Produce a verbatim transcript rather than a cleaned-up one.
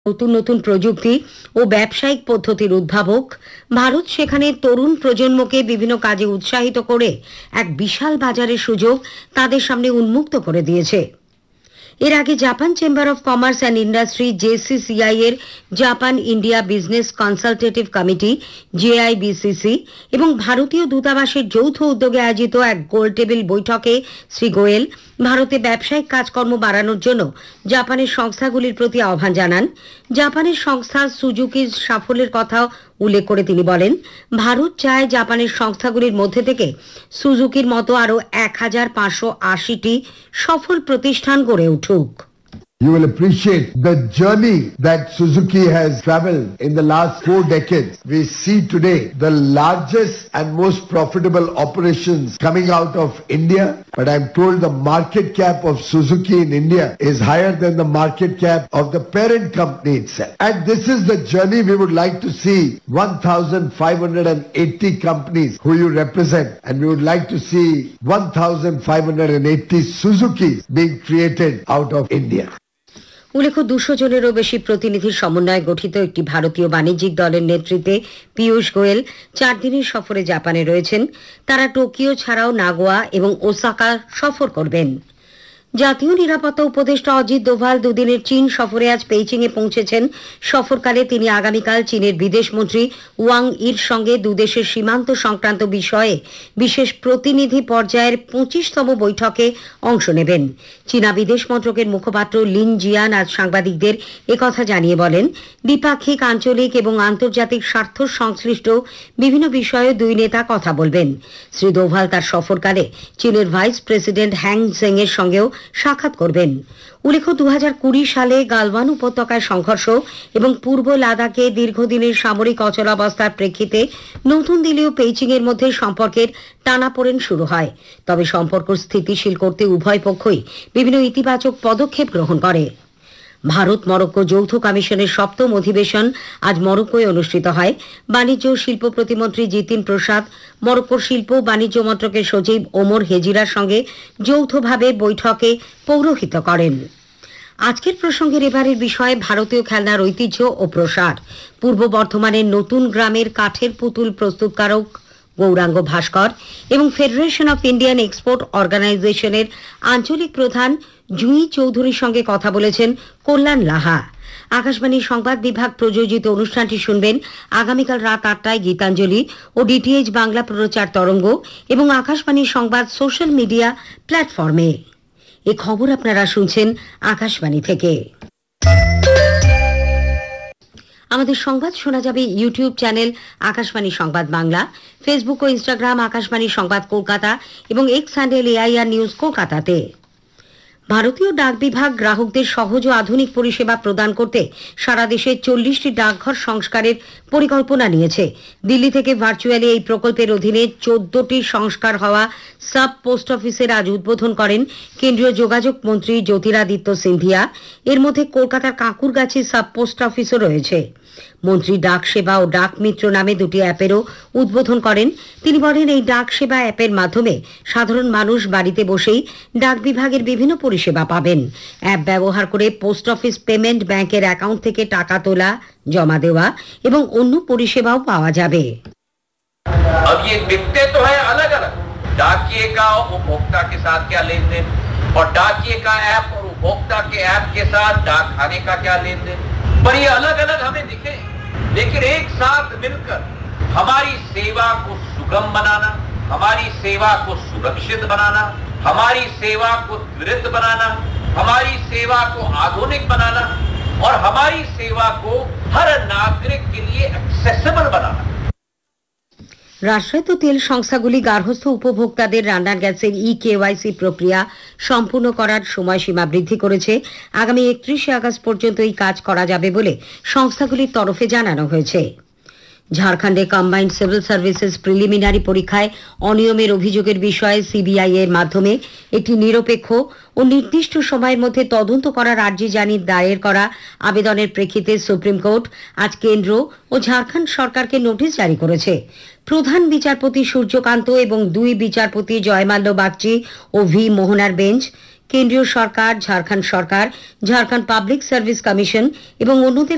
নতুন নতুন প্রযুক্তি ও ব্যবসায়িক পদ্ধতির উদ্ভাবক। ভারত সেখানে তরুণ প্রজন্মকে বিভিন্ন কাজে উৎসাহিত করে এক বিশাল বাজারের সুযোগ তাদের সামনে উন্মুক্ত করে দিয়েছে। এর আগে Japan chamber of commerce and industry জেসিসিআই এর Japan India business consultative committee জেআইবিসিসি এবং ভারতীয় দূতাবাসের যৌথ উদ্যোগে আয়োজিত এক গোল টেবিল বৈঠকে শ্রী গোয়েল ভারতে ব্যবসায়িক কাজকর্ম বাড়ানোর জন্য জাপানের সংস্থাগুলির প্রতি আহ্বান জানান। জাপানের সংস্থা সুজুকির সাফল্যের কথা উল্লেখ করে তিনি বলেন, ভারত চায় জাপানের সংস্থাগুলির মধ্যে থেকে সুজুকির মতো আরও এক হাজার পাঁচশো আশিটি সফল প্রতিষ্ঠান গড়ে উঠুক। You will appreciate the journey that Suzuki has traveled in the last four decades. We see today the largest and most profitable operations coming out of India. But I'm told the market cap of Suzuki in India is higher than the market cap of the parent company itself. And this is the journey we would like to see one thousand five hundred eighty companies who you represent. And we would like to see one thousand five hundred eighty Suzukis being created out of India. উল্লেখ্য, দুশো জনেরও বেশি প্রতিনিধির সমন্বয়ে গঠিত একটি ভারতীয় বাণিজ্যিক দলের নেতৃত্বে পীযূষ গোয়েল চার দিনের সফরে জাপানে রয়েছেন। তারা টোকিও ছাড়াও নাগোয়া এবং ওসাকা সফর করবেন। জাতীয় নিরাপত্তা উপদেষ্টা অজিত দোভাল দুদিনের চীন সফরে আজ বেইজিংয়ে পৌঁছেছেন। সফরকালে তিনি আগামীকাল চীনের বিদেশমন্ত্রী ওয়াং ইর সঙ্গে দুদেশের সীমান্ত সংক্রান্ত বিষয়ে বিশেষ প্রতিনিধি পর্যায়ের পঁচিশতম বৈঠকে অংশ নেবেন। চীনা বিদেশ মন্ত্রকের মুখপাত্র লিন জিয়ান আজ সাংবাদিকদের একথা জানিয়ে বলেন, দ্বিপাক্ষিক, আঞ্চলিক এবং আন্তর্জাতিক স্বার্থ সংশ্লিষ্ট বিভিন্ন বিষয়ে দুই নেতা কথা বলবেন। শ্রী দোভাল তার সফরকালে চীনের ভাইস প্রেসিডেন্ট হ্যাং জেং এর সঙ্গেও সাক্ষাৎ করবেন। উল্লেখ্য, দু হাজার কুড়ি সালে গালওয়ান উপত্যকায় সংঘর্ষ এবং পূর্ব লাদাখে দীর্ঘদিনের সামরিক অচলাবস্থার প্রেক্ষিতে নতুন দিল্লি ও বেইজিং এর মধ্যে সম্পর্কের টানাপোড়েন শুরু হয়। তবে সম্পর্ক স্থিতিশীল করতে উভয় পক্ষই বিভিন্ন ইতিবাচক পদক্ষেপ গ্রহণ করে। ভারত মরক্কো যৌথ কমিশনের সপ্তম অধিবেশন আজ মরক্কোয় অনুষ্ঠিত হয়। বাণিজ্য ও শিল্প প্রতিমন্ত্রী জিতিন প্রসাদ মরক্কোর শিল্প ও বাণিজ্য মন্ত্রকের সচিব ওমর হেজিরার সঙ্গে যৌথভাবে বৈঠকে পৌরোহিত্য করেন। আজকের প্রসঙ্গের এবারের বিষয় ভারতীয় খেলনার ঐতিহ্য ও প্রসার। পূর্ব বর্ধমানের নতুন গ্রামের কাঠের পুতুল প্রস্তুতকারক গৌরাঙ্গ ভাস্কর এবং ফেডারেশন অফ ইন্ডিয়ান এক্সপোর্ট অর্গানাইজেশনের আঞ্চলিক প্রধান জুঁই চৌধুরীর সঙ্গে কথা বলেছেন কল্যাণ লাহা। আকাশবাণীর সংবাদ বিভাগ প্রযোজিত অনুষ্ঠানটি শুনবেন আগামীকাল রাত আটটায় গীতাঞ্জলি ও ডিটিএইচ বাংলা প্রচার তরঙ্গ এবং আকাশবাণীর সংবাদ সোশ্যাল মিডিয়া প্ল্যাটফর্মে। এ খবর আপনারা শুনছেন আকাশবাণী থেকে। আমাদের সংবাদ শোনা যাবে ইউটিউব চ্যানেল আকাশবাণী সংবাদ বাংলা, ফেসবুক ও ইনস্টাগ্রাম আকাশবাণী সংবাদ কলকাতা এবং এক্স হ্যান্ডেল এআইআর নিউজ কলকাতাতে। ভারতীয় ডাক বিভাগ গ্রাহকদের সহজ ও আধুনিক পরিষেবা প্রদান করতে সারা দেশে চল্লিশটি ডাকঘর সংস্কারের পরিকল্পনা নিয়েছে। দিল্লি থেকে ভার্চুয়ালি এই প্রকল্পের অধীনে চোদ্দটি সংস্কার হওয়া সাব পোস্ট অফিসের আজ উদ্বোধন করেন কেন্দ্রীয় যোগাযোগ মন্ত্রী জ্যোতিরাদিত্য সিন্ধিয়া। এর মধ্যে কলকাতার কাঁকুরগাছি সাব পোস্ট অফিসও রয়েছে। মন্ত্রী ডাক সেবা ও ডাক মিত্র নামে দুটি অ্যাপেরও উদ্বোধন করেন। তিনি বলেন, এই ডাক সেবা অ্যাপের মাধ্যমে সাধারণ মানুষ বাড়িতে বসেই ডাক বিভাগের বিভিন্ন পরিষেবা পাবেন। অ্যাপ ব্যবহার করে পোস্ট অফিস পেমেন্ট ব্যাংকের অ্যাকাউন্ট থেকে টাকা তোলা, জমা দেওয়া এবং অন্য পরিষেবাও পাওয়া যাবে। अब ये दिखते तो है अलग अलग, डाकिए का उपभोक्ता के साथ क्या लेन देन और डाकिए का ऐप और उपभोक्ता के ऐप के साथ डाक खाने का क्या लेन देन, पर ये अलग अलग हमें दिखे, लेकिन एक साथ मिलकर हमारी सेवा को सुगम बनाना, हमारी सेवा को सुरक्षित बनाना, हमारी सेवा को त्वरित बनाना, हमारी सेवा को आधुनिक बनाना और हमारी सेवा को हर नागरिक के लिए एक्सेसिबल बनाना। রাষ্ট্রায়ত্ত তেল সংস্থাগুলি গার্হস্থ্য উপভোক্তাদের রান্নার গ্যাসের ই কেওয়াইসি প্রক্রিয়া সম্পূর্ণ করার সময়সীমা বৃদ্ধি করেছে। আগামী একত্রিশে আগস্ট পর্যন্ত এই কাজ করা যাবে বলে সংস্থাগুলির তরফে জানানো হয়েছে। ঝাড়খণ্ডে কম্বাইন্ড সিভিল সার্ভিসেস প্রিলিমিনারি পরীক্ষায় অনিয়মের অভিযোগের বিষয়ে সিবিআই এর মাধ্যমে একটি নিরপেক্ষ ও নির্দিষ্ট সময়ের মধ্যে তদন্ত করার আর্জি জানিয়ে দায়ের করা আবেদনের প্রেক্ষিতে সুপ্রিম কোর্ট আজ কেন্দ্র ও ঝাড়খণ্ড সরকারকে নোটিশ জারি করেছে। প্রধান বিচারপতি সূর্যকান্ত এবং দুই বিচারপতি জয়মাল্য বাগচি ও ভি মোহনার বেঞ্চ কেন্দ্রীয় সরকার, ঝাড়খণ্ড সরকার, ঝাড়খণ্ড পাবলিক সার্ভিস কমিশন এবং অন্যদের